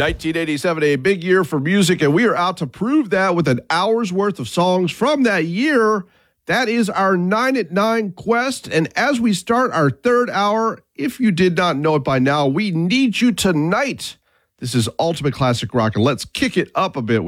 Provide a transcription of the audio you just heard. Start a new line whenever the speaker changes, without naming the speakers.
1987, a big year for music, and we are out to prove that with an hour's worth of songs from that year. That is our 9 at 9 quest, and as we start our third hour, if you did not know it by now, we need you tonight. This is Ultimate Classic Rock, and let's kick it up a bit.